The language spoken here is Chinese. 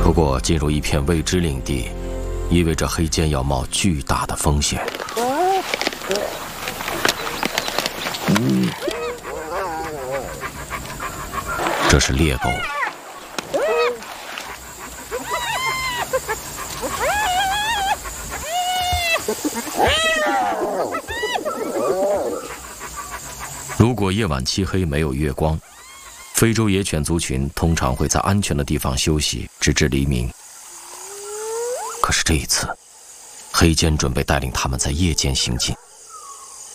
不过，进入一片未知领地，意味着黑肩要冒巨大的风险。这是猎狗。如果夜晚漆黑没有月光，非洲野犬族群通常会在安全的地方休息，直至黎明。可是这一次，黑肩准备带领他们在夜间行进。